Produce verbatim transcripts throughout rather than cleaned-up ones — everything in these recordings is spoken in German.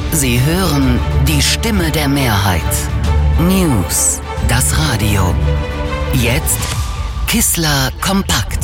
Sie hören die Stimme der Mehrheit. News, das Radio. Jetzt Kissler kompakt.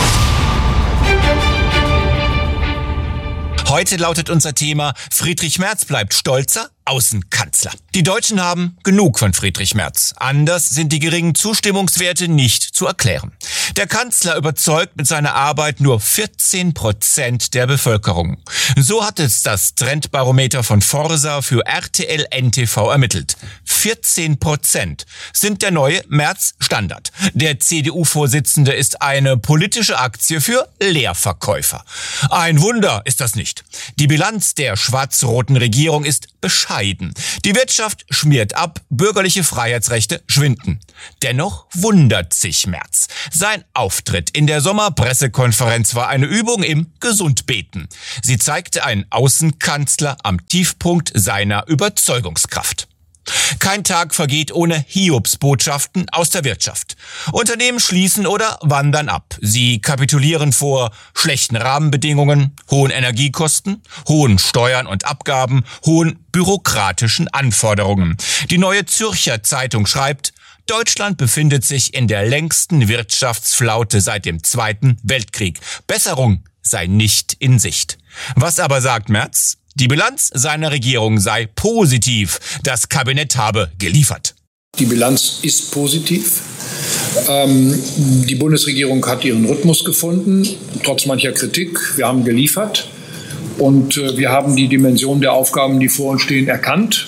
Heute lautet unser Thema: Friedrich Merz bleibt stolzer Außenkanzler. Die Deutschen haben genug von Friedrich Merz. Anders sind die geringen Zustimmungswerte nicht zu erklären. Der Kanzler überzeugt mit seiner Arbeit nur vierzehn Prozent der Bevölkerung. So hat es das Trendbarometer von Forsa für R T L N T V ermittelt. vierzehn Prozent sind der neue Merz-Standard. Der C D U-Vorsitzende ist eine politische Aktie für Leerverkäufer. Ein Wunder ist das nicht. Die Bilanz der schwarz-roten Regierung ist bescheiden. Die Wirtschaft schmiert ab, bürgerliche Freiheitsrechte schwinden. Dennoch wundert sich Merz. Sein Auftritt in der Sommerpressekonferenz war eine Übung im Gesundbeten. Sie zeigte einen Außenkanzler am Tiefpunkt seiner Überzeugungskraft. Kein Tag vergeht ohne Hiobsbotschaften aus der Wirtschaft. Unternehmen schließen oder wandern ab. Sie kapitulieren vor schlechten Rahmenbedingungen, hohen Energiekosten, hohen Steuern und Abgaben, hohen bürokratischen Anforderungen. Die Neue Zürcher Zeitung schreibt: Deutschland befindet sich in der längsten Wirtschaftsflaute seit dem Zweiten Weltkrieg. Besserung sei nicht in Sicht. Was aber sagt Merz? Die Bilanz seiner Regierung sei positiv. Das Kabinett habe geliefert. Die Bilanz ist positiv. Ähm, die Bundesregierung hat ihren Rhythmus gefunden, trotz mancher Kritik. Wir haben geliefert und äh, wir haben die Dimension der Aufgaben, die vor uns stehen, erkannt.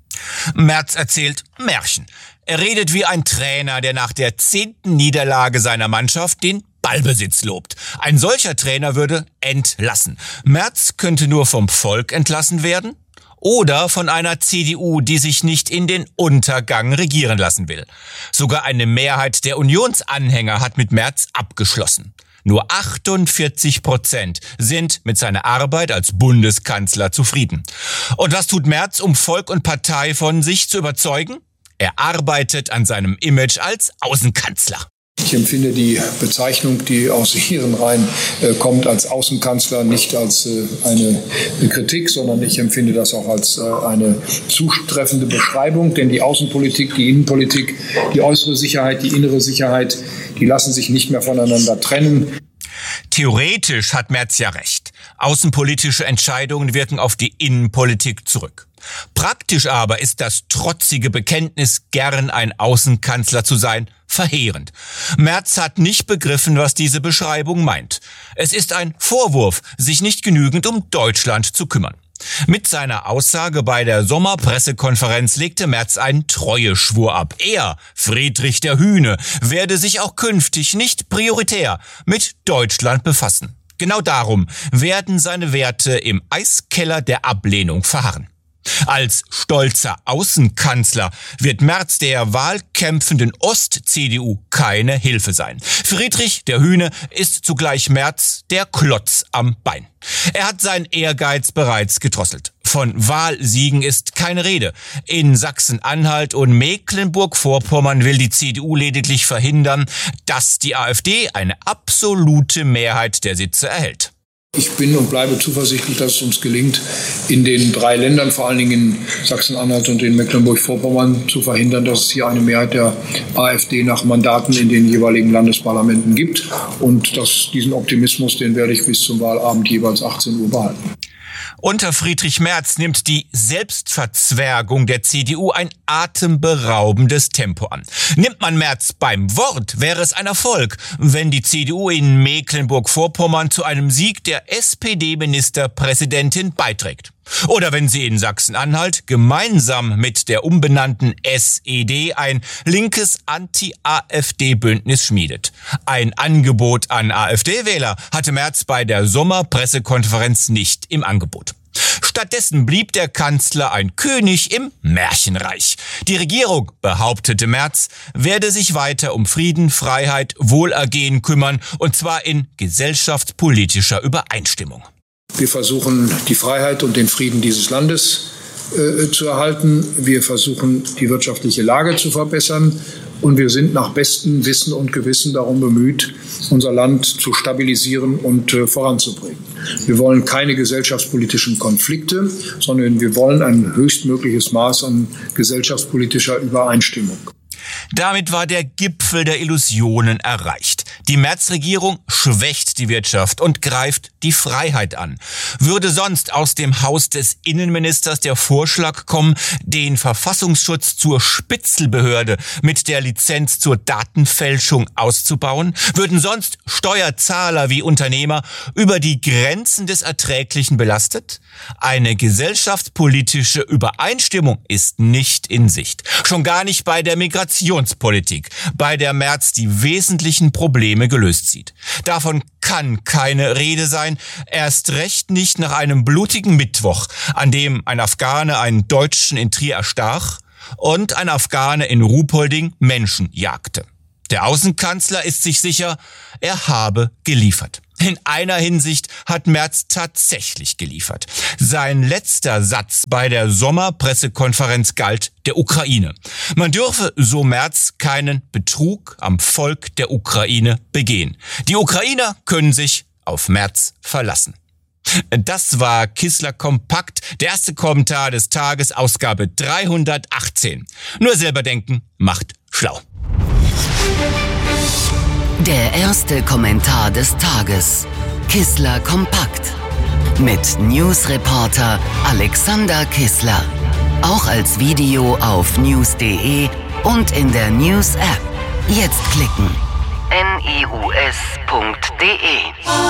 Merz erzählt Märchen. Er redet wie ein Trainer, der nach der zehnten Niederlage seiner Mannschaft den Ballbesitz lobt. Ein solcher Trainer würde entlassen. Merz könnte nur vom Volk entlassen werden oder von einer C D U, die sich nicht in den Untergang regieren lassen will. Sogar eine Mehrheit der Unionsanhänger hat mit Merz abgeschlossen. Nur achtundvierzig Prozent sind mit seiner Arbeit als Bundeskanzler zufrieden. Und was tut Merz, um Volk und Partei von sich zu überzeugen? Er arbeitet an seinem Image als Außenkanzler. Ich empfinde die Bezeichnung, die aus Ihren Reihen äh, kommt, als Außenkanzler nicht als äh, eine Kritik, sondern ich empfinde das auch als äh, eine zutreffende Beschreibung. Denn die Außenpolitik, die Innenpolitik, die äußere Sicherheit, die innere Sicherheit, die lassen sich nicht mehr voneinander trennen. Theoretisch hat Merz ja recht. Außenpolitische Entscheidungen wirken auf die Innenpolitik zurück. Praktisch aber ist das trotzige Bekenntnis, gern ein Außenkanzler zu sein, verheerend. Merz hat nicht begriffen, was diese Beschreibung meint. Es ist ein Vorwurf, sich nicht genügend um Deutschland zu kümmern. Mit seiner Aussage bei der Sommerpressekonferenz legte Merz einen Treueschwur ab. Er, Friedrich der Hühne, werde sich auch künftig nicht prioritär mit Deutschland befassen. Genau darum werden seine Werte im Eiskeller der Ablehnung verharren. Als stolzer Außenkanzler wird Merz der wahlkämpfenden Ost-C D U keine Hilfe sein. Friedrich der Hühne ist zugleich Merz der Klotz am Bein. Er hat seinen Ehrgeiz bereits gedrosselt. Von Wahlsiegen ist keine Rede. In Sachsen-Anhalt und Mecklenburg-Vorpommern will die C D U lediglich verhindern, dass die AfD eine absolute Mehrheit der Sitze erhält. Ich bin und bleibe zuversichtlich, dass es uns gelingt, in den drei Ländern, vor allen Dingen in Sachsen-Anhalt und in Mecklenburg-Vorpommern, zu verhindern, dass es hier eine Mehrheit der AfD nach Mandaten in den jeweiligen Landesparlamenten gibt. Und dass diesen Optimismus, den werde ich bis zum Wahlabend jeweils achtzehn Uhr behalten. Unter Friedrich Merz nimmt die Selbstverzwergung der C D U ein atemberaubendes Tempo an. Nimmt man Merz beim Wort, wäre es ein Erfolg, wenn die C D U in Mecklenburg-Vorpommern zu einem Sieg der S P D-Ministerpräsidentin beiträgt. Oder wenn sie in Sachsen-Anhalt gemeinsam mit der umbenannten S E D ein linkes Anti-AfD-Bündnis schmiedet. Ein Angebot an AfD-Wähler hatte Merz bei der Sommerpressekonferenz nicht im Angebot. Stattdessen blieb der Kanzler ein König im Märchenreich. Die Regierung, behauptete Merz, werde sich weiter um Frieden, Freiheit, Wohlergehen kümmern, und zwar in gesellschaftspolitischer Übereinstimmung. Wir versuchen, die Freiheit und den Frieden dieses Landes äh, zu erhalten. Wir versuchen, die wirtschaftliche Lage zu verbessern. Und wir sind nach bestem Wissen und Gewissen darum bemüht, unser Land zu stabilisieren und äh, voranzubringen. Wir wollen keine gesellschaftspolitischen Konflikte, sondern wir wollen ein höchstmögliches Maß an gesellschaftspolitischer Übereinstimmung. Damit war der Gipfel der Illusionen erreicht. Die Merz-Regierung schwächt die Wirtschaft und greift die Freiheit an. Würde sonst aus dem Haus des Innenministers der Vorschlag kommen, den Verfassungsschutz zur Spitzelbehörde mit der Lizenz zur Datenfälschung auszubauen? Würden sonst Steuerzahler wie Unternehmer über die Grenzen des Erträglichen belastet? Eine gesellschaftspolitische Übereinstimmung ist nicht in Sicht. Schon gar nicht bei der Migrationspolitik, bei der Merz die wesentlichen Probleme gelöst sieht. Davon kann keine Rede sein, erst recht nicht nach einem blutigen Mittwoch, an dem ein Afghane einen Deutschen in Trier erstach und ein Afghane in Ruhpolding Menschen jagte. Der Außenkanzler ist sich sicher, er habe geliefert. In einer Hinsicht hat Merz tatsächlich geliefert. Sein letzter Satz bei der Sommerpressekonferenz galt der Ukraine. Man dürfe, so Merz, keinen Betrug am Volk der Ukraine begehen. Die Ukrainer können sich auf Merz verlassen. Das war Kissler Kompakt, der erste Kommentar des Tages, Ausgabe dreihundertachtzehn. Nur selber denken macht schlau. Der erste Kommentar des Tages. Kissler Kompakt. Mit Newsreporter Alexander Kissler. Auch als Video auf news punkt de und in der News-App. Jetzt klicken. news punkt de